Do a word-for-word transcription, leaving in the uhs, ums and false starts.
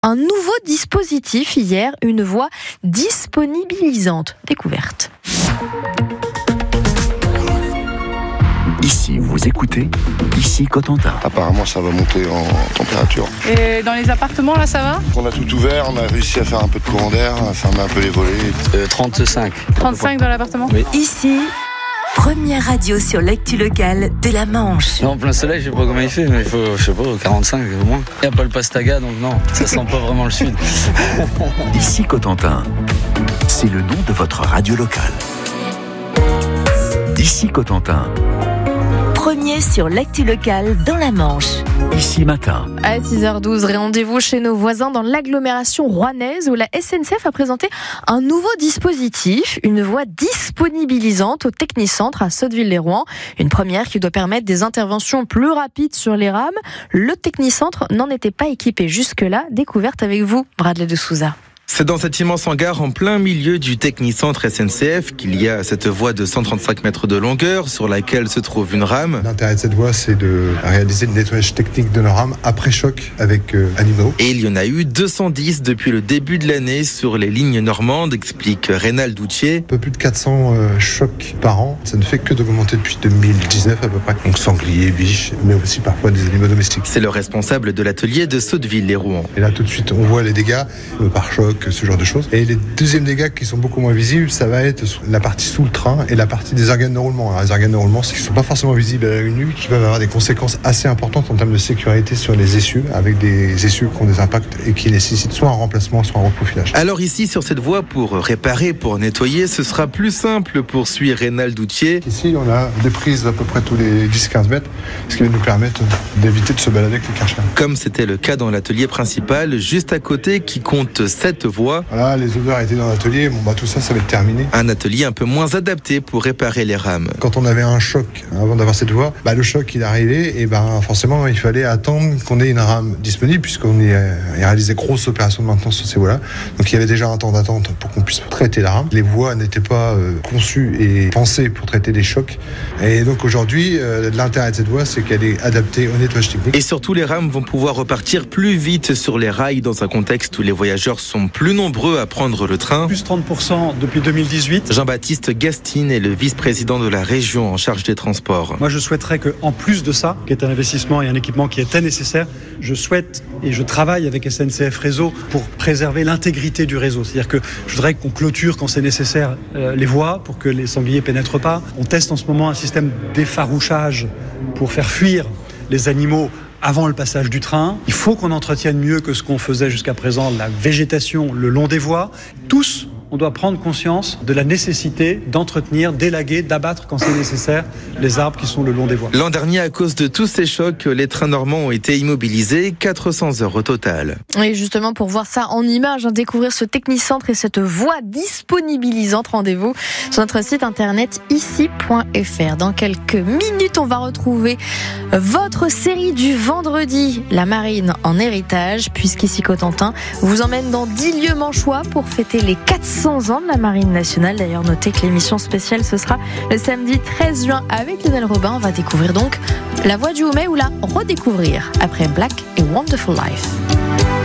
Un nouveau dispositif hier, une voix disponibilisante. Découverte. Ici, vous écoutez, ici Cotentin. Apparemment, ça va monter en température. Et dans les appartements, là, ça va ? On a tout ouvert, on a réussi à faire un peu de courant d'air, à fermer un peu les volets. Euh, trente-cinq. trente-cinq dans l'appartement ? Oui. Ici, première radio sur l'actu locale de la Manche. Non, en plein soleil, je sais pas comment il fait, mais il faut, je sais pas, quarante-cinq au moins. Il n'y a pas le pastaga, donc non, ça sent pas vraiment le sud. Ici Cotentin, c'est le nom de votre radio locale. Ici Cotentin. Premier sur l'actu locale dans la Manche. Ici matin. À six heures douze, rendez-vous chez nos voisins dans l'agglomération rouennaise où la S N C F a présenté un nouveau dispositif, une voie disponibilisante au Technicentre à Sotteville-lès-Rouen. Une première qui doit permettre des interventions plus rapides sur les rames. Le Technicentre n'en était pas équipé jusque-là. Découverte avec vous, Bradley de Souza. C'est dans cet immense hangar en plein milieu du Technicentre S N C F qu'il y a cette voie de cent trente-cinq mètres de longueur sur laquelle se trouve une rame. L'intérêt de cette voie, c'est de réaliser le nettoyage technique de nos rames après choc avec euh, animaux. Et il y en a eu deux cent dix depuis le début de l'année sur les lignes normandes, explique Rénal Doutier. Un peu plus de quatre cents euh, chocs par an. Ça ne fait que d'augmenter depuis deux mille dix-neuf à peu près. Donc sangliers, biches, mais aussi parfois des animaux domestiques. C'est le responsable de l'atelier de Sotteville-lès-Rouen. Et là, tout de suite, on voit les dégâts le pare-choc, ce genre de choses. Et les deuxièmes dégâts qui sont beaucoup moins visibles, ça va être la partie sous le train et la partie des organes de roulement. Alors, les organes de roulement, c'est qu'ils ne sont pas forcément visibles à l'œil nu, qui peuvent avoir des conséquences assez importantes en termes de sécurité sur les essieux, avec des essieux qui ont des impacts et qui nécessitent soit un remplacement, soit un reprofilage. Alors ici, sur cette voie, pour réparer, pour nettoyer, ce sera plus simple, poursuit Rénal Doutier. Ici, on a des prises à peu près tous les dix à quinze mètres, ce qui va nous permettre d'éviter de se balader avec les karchers. Comme c'était le cas dans l'atelier principal, juste à côté, qui compte sept voies. Voilà, les odeurs étaient dans l'atelier, bon bah tout ça, ça va être terminé. Un atelier un peu moins adapté pour réparer les rames. Quand on avait un choc avant d'avoir cette voie, bah le choc il arrivait et ben bah, forcément il fallait attendre qu'on ait une rame disponible puisqu'on y a réalisé grosse opération de maintenance sur ces voies-là. Donc il y avait déjà un temps d'attente pour qu'on puisse traiter la rame. Les voies n'étaient pas euh, conçues et pensées pour traiter des chocs. Et donc aujourd'hui, euh, l'intérêt de cette voie, c'est qu'elle est adaptée au nettoyage technique. Et surtout, les rames vont pouvoir repartir plus vite sur les rails dans un contexte où les voyageurs sont plus nombreux à prendre le train. Plus trente pour cent depuis deux mille dix-huit. Jean-Baptiste Gastine est le vice-président de la région en charge des transports. Moi, je souhaiterais qu'en plus de ça, qui est un investissement et un équipement qui était nécessaire, je souhaite et je travaille avec S N C F Réseau pour préserver l'intégrité du réseau. C'est-à-dire que je voudrais qu'on clôture quand c'est nécessaire euh, les voies pour que les sangliers pénètrent pas. On teste en ce moment un système d'effarouchage pour faire fuir les animaux avant le passage du train. Il faut qu'on entretienne mieux que ce qu'on faisait jusqu'à présent la végétation le long des voies. Tous, on doit prendre conscience de la nécessité d'entretenir, d'élaguer, d'abattre quand c'est nécessaire les arbres qui sont le long des voies. L'an dernier, à cause de tous ces chocs, les trains normands ont été immobilisés, quatre cents heures au total. Et justement, pour voir ça en images, hein, découvrir ce Technicentre et cette voie disponibilisante, rendez-vous sur notre site internet ici point f r. Dans quelques minutes, on va retrouver votre série du vendredi, la marine en héritage, puisqu'ici Cotentin vous emmène dans dix lieux manchois pour fêter les quatre cents ans de la marine nationale. D'ailleurs, notez que l'émission spéciale, ce sera le samedi treize juin avec Lionel Robin. On va découvrir donc la voie du Haumais ou la redécouvrir après Black et Wonderful Life.